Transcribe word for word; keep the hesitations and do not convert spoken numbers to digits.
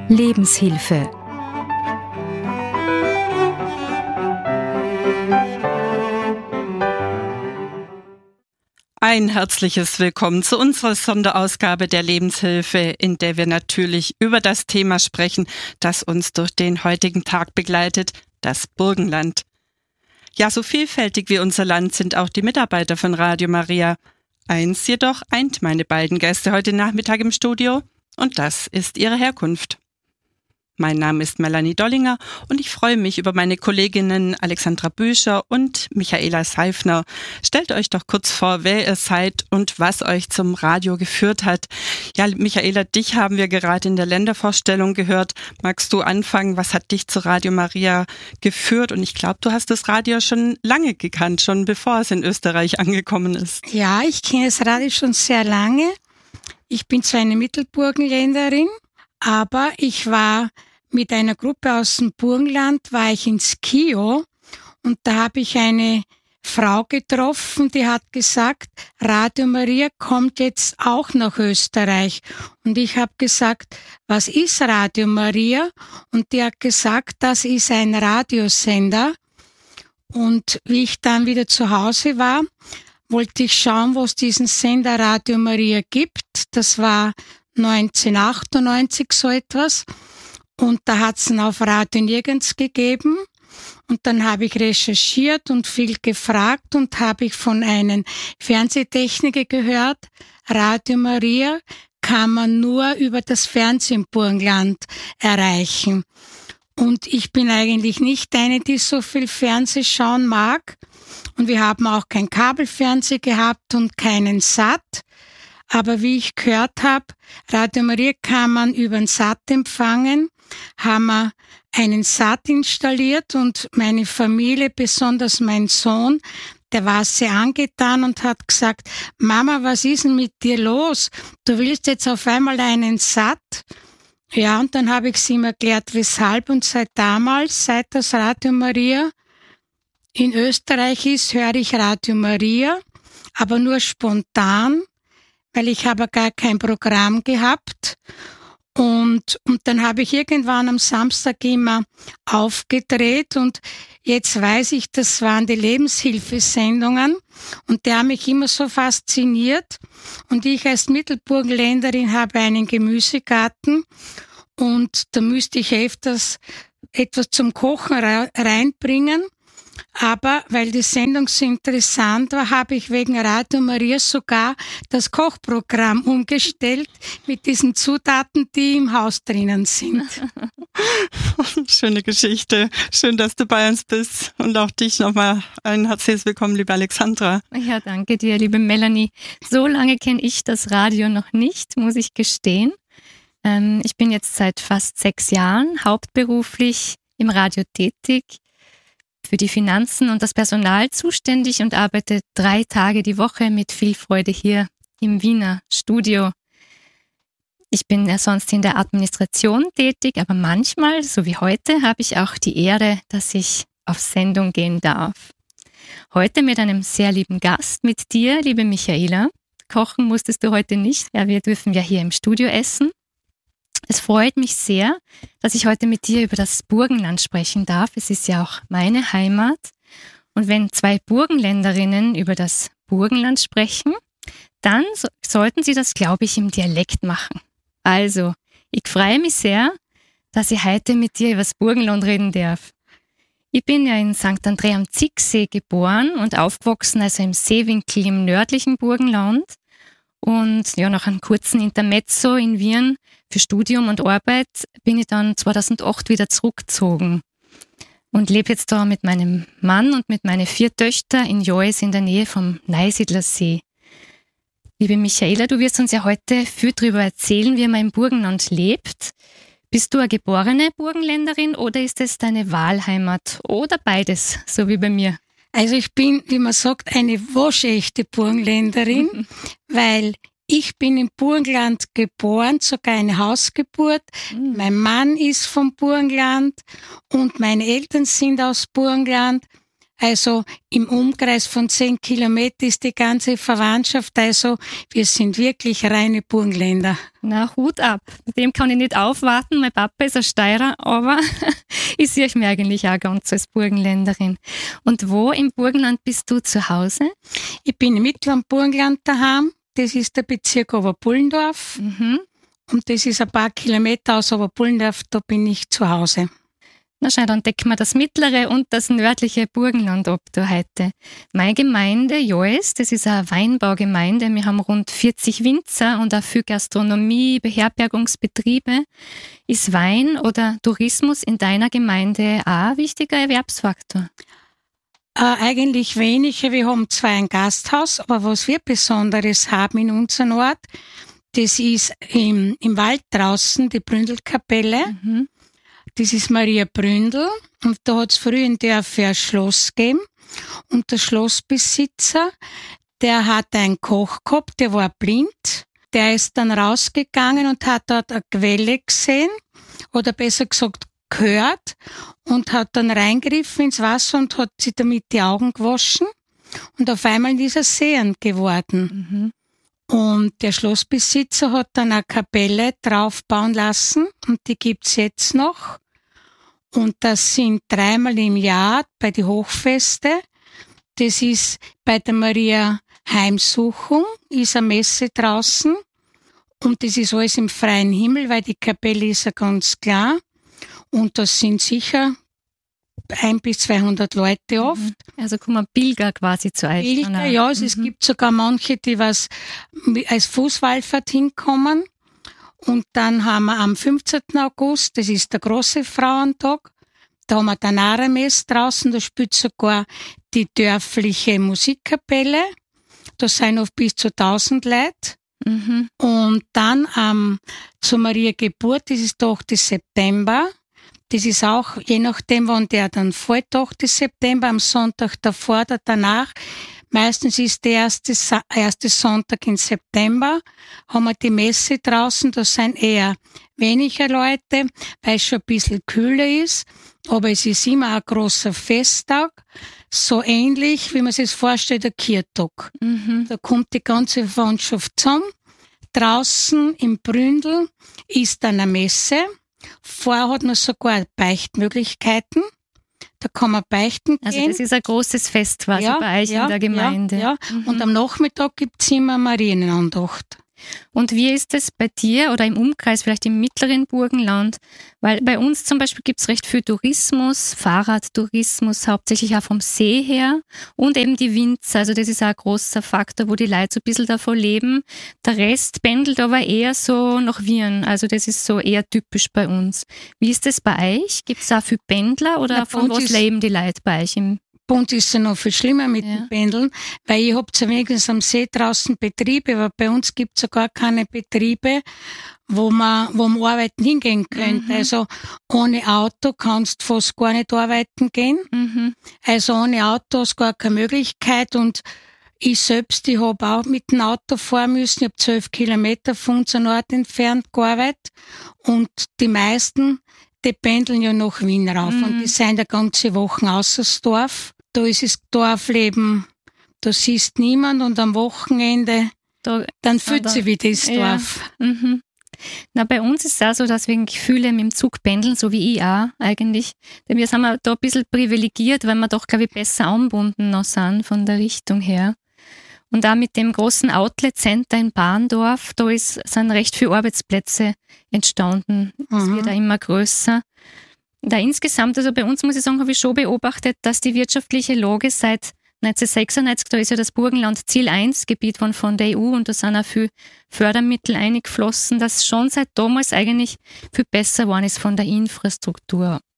Lebenshilfe. Ein herzliches Willkommen zu unserer Sonderausgabe der Lebenshilfe, in der wir natürlich über das Thema sprechen, das uns durch den heutigen Tag begleitet, das Burgenland. Ja, so vielfältig wie unser Land sind auch die Mitarbeiter von Radio Maria. Eins jedoch eint meine beiden Gäste heute Nachmittag im Studio, und das ist ihre Herkunft. Mein Name ist Melanie Dollinger und ich freue mich über meine Kolleginnen Alexandra Büscher und Michaela Seifner. Stellt euch doch kurz vor, wer ihr seid und was euch zum Radio geführt hat. Ja, Michaela, dich haben wir gerade in der Ländervorstellung gehört. Magst du anfangen? Was hat dich zu Radio Maria geführt? Und ich glaube, du hast das Radio schon lange gekannt, schon bevor es in Österreich angekommen ist. Ja, ich kenne das Radio schon sehr lange. Ich bin zwar eine Mittelburgenländerin, aber ich war mit einer Gruppe aus dem Burgenland, war ich in Skio, und da habe ich eine Frau getroffen, die hat gesagt, Radio Maria kommt jetzt auch nach Österreich. Und ich habe gesagt, was ist Radio Maria? Und die hat gesagt, das ist ein Radiosender. Und wie ich dann wieder zu Hause war, wollte ich schauen, wo es diesen Sender Radio Maria gibt. Das war neunzehnhundertachtundneunzig so etwas, und da hat's ihn auf Radio nirgends gegeben, und dann habe ich recherchiert und viel gefragt und habe ich von einem Fernsehtechniker gehört, Radio Maria kann man nur über das Fernsehen im Burgenland erreichen. Und ich bin eigentlich nicht eine, die so viel Fernseh schauen mag, und wir haben auch kein Kabelfernsehen gehabt und keinen Sat. Aber wie ich gehört habe, Radio Maria kann man über den Sat empfangen, haben wir einen Sat installiert, und meine Familie, besonders mein Sohn, der war sehr angetan und hat gesagt, Mama, was ist denn mit dir los? Du willst jetzt auf einmal einen Sat? Ja, und dann habe ich es ihm erklärt, weshalb, und seit damals, seit das Radio Maria in Österreich ist, höre ich Radio Maria, aber nur spontan, weil ich habe gar kein Programm gehabt. Und, und dann habe ich irgendwann am Samstag immer aufgedreht, und jetzt weiß ich, das waren die Lebenshilfesendungen, und die haben mich immer so fasziniert. Und ich als Mittelburgenländerin habe einen Gemüsegarten, und da müsste ich öfters etwas zum Kochen reinbringen. Aber weil die Sendung so interessant war, habe ich wegen Radio Maria sogar das Kochprogramm umgestellt mit diesen Zutaten, die im Haus drinnen sind. Schöne Geschichte. Schön, dass du bei uns bist. Und auch dich nochmal ein herzliches Willkommen, liebe Alexandra. Ja, danke dir, liebe Melanie. So lange kenne ich das Radio noch nicht, muss ich gestehen. Ähm, ich bin jetzt seit fast sechs Jahren hauptberuflich im Radio tätig, für die Finanzen und das Personal zuständig und arbeite drei Tage die Woche mit viel Freude hier im Wiener Studio. Ich bin ja sonst in der Administration tätig, aber manchmal, so wie heute, habe ich auch die Ehre, dass ich auf Sendung gehen darf. Heute mit einem sehr lieben Gast, mit dir, liebe Michaela. Kochen musstest du heute nicht. Ja, wir dürfen ja hier im Studio essen. Es freut mich sehr, dass ich heute mit dir über das Burgenland sprechen darf. Es ist ja auch meine Heimat. Und wenn zwei Burgenländerinnen über das Burgenland sprechen, dann so, sollten sie das, glaube ich, im Dialekt machen. Also, ich freue mich sehr, dass ich heute mit dir über das Burgenland reden darf. Ich bin ja in Sankt Andrä am Zicksee geboren und aufgewachsen, also im Seewinkel im nördlichen Burgenland. Und ja, nach einem kurzen Intermezzo in Wien für Studium und Arbeit bin ich dann zweitausendacht wieder zurückgezogen und lebe jetzt da mit meinem Mann und mit meinen vier Töchtern in Joes in der Nähe vom Neusiedlersee. Liebe Michaela, du wirst uns ja heute viel darüber erzählen, wie man im Burgenland lebt. Bist du eine geborene Burgenländerin oder ist es deine Wahlheimat oder beides, so wie bei mir? Also ich bin, wie man sagt, eine waschechte Burgenländerin, weil ich bin im Burgenland geboren, sogar eine Hausgeburt. Mhm. Mein Mann ist vom Burgenland und meine Eltern sind aus Burgenland. Also im Umkreis von zehn Kilometern ist die ganze Verwandtschaft, also wir sind wirklich reine Burgenländer. Na, Hut ab. Mit dem kann ich nicht aufwarten. Mein Papa ist ein Steirer, aber ich sehe mich eigentlich auch ganz als Burgenländerin. Und wo im Burgenland bist du zu Hause? Ich bin im mittleren Burgenland daheim. Das ist der Bezirk Oberpullendorf. Mhm. Und das ist ein paar Kilometer aus Oberpullendorf, da bin ich zu Hause. Na schau, dann decken wir das mittlere und das nördliche Burgenland ab da heute. Meine Gemeinde, Joes, das ist eine Weinbaugemeinde. Wir haben rund vierzig Winzer und auch viel Gastronomie, Beherbergungsbetriebe. Ist Wein oder Tourismus in deiner Gemeinde auch ein wichtiger Erwerbsfaktor? Äh, eigentlich weniger. Wir haben zwar ein Gasthaus, aber was wir Besonderes haben in unserem Ort, das ist im, im Wald draußen die Bründelkapelle. Mhm. Das ist Maria Bründel und da hat es früher in der für ein Schloss gegeben und der Schlossbesitzer, der hat einen Koch gehabt, der war blind, der ist dann rausgegangen und hat dort eine Quelle gesehen oder besser gesagt gehört und hat dann reingegriffen ins Wasser und hat sich damit die Augen gewaschen und auf einmal ist er sehend geworden. Mhm. Und der Schlossbesitzer hat dann eine Kapelle draufbauen lassen und die gibt's jetzt noch. Und das sind dreimal im Jahr bei den Hochfeste. Das ist bei der Maria Heimsuchung, ist eine Messe draußen. Und das ist alles im freien Himmel, weil die Kapelle ist ja ganz klar. Und das sind sicher ein bis zweihundert Leute oft. Also kommen Pilger quasi zu euch. Pilger, ja, also mhm. Es gibt sogar manche, die was als Fußwallfahrt hinkommen. Und dann haben wir am fünfzehnten August, das ist der große Frauentag, da haben wir dann auch eine Messe draußen, da spielt sogar die dörfliche Musikkapelle. Da sind oft bis zu tausend Leute. Mhm. Und dann ähm, zu Maria Geburt, das ist der achte September. Das ist auch, je nachdem, wann der dann fällt, achte September, am Sonntag davor oder danach. Meistens ist der erste, erste Sonntag im September, haben wir die Messe draußen, da sind eher weniger Leute, weil es schon ein bisschen kühler ist. Aber es ist immer ein großer Festtag, so ähnlich, wie man sich das vorstellt, der Kirchtag. Mhm. Da kommt die ganze Verwandtschaft zusammen. Draußen im Bründel ist dann eine Messe. Vorher hat man sogar Beichtmöglichkeiten. Da kann man beichten gehen. Also das ist ein großes Fest quasi ja, bei euch ja, in der Gemeinde. Ja, ja. Mhm. Und am Nachmittag gibt's immer Marienandacht. Und wie ist es bei dir oder im Umkreis, vielleicht im mittleren Burgenland? Weil bei uns zum Beispiel gibt's recht viel Tourismus, Fahrradtourismus, hauptsächlich auch vom See her und eben die Winzer. Also das ist auch ein großer Faktor, wo die Leute so ein bisschen davon leben. Der Rest pendelt aber eher so nach Wien. Also das ist so eher typisch bei uns. Wie ist das bei euch? Gibt's auch viel Pendler oder Na, von was leben die Leute bei euch im Bei uns ist es ja noch viel schlimmer mit Ja. dem Pendeln, weil ihr habt ja wenigstens am See draußen Betriebe, aber bei uns gibt's ja gar keine Betriebe, wo man, wo man arbeiten hingehen könnte. Mhm. Also ohne Auto kannst du fast gar nicht arbeiten gehen. Mhm. Also ohne Auto hast du gar keine Möglichkeit und ich selbst, ich hab auch mit dem Auto fahren müssen. Ich hab zwölf Kilometer von unserem Ort entfernt gearbeitet und die meisten, die pendeln ja nach Wien rauf Mhm. und die sind ja ganze Wochen außer das Dorf. Da ist das Dorfleben, da siehst niemand und am Wochenende, Da, dann fühlt da- sich wie das Ja. Dorf. Mhm. Na, bei uns ist es auch so, dass wir viele mit dem Zug pendeln, so wie ich auch eigentlich. Denn wir sind da ein bisschen privilegiert, weil wir doch, glaube ich, besser angebunden noch sind von der Richtung her. Und auch mit dem großen Outlet-Center in Bahndorf, da ist, sind recht viele Arbeitsplätze entstanden. Es Mhm. wird auch immer größer. Da insgesamt, also bei uns muss ich sagen, habe ich schon beobachtet, dass die wirtschaftliche Lage seit neunzehnhundertsechsundneunzig, da ist ja das Burgenland Ziel eins Gebiet von, von der E U und da sind auch viel Fördermittel eingeflossen, dass schon seit damals eigentlich viel besser geworden ist von der Infrastruktur.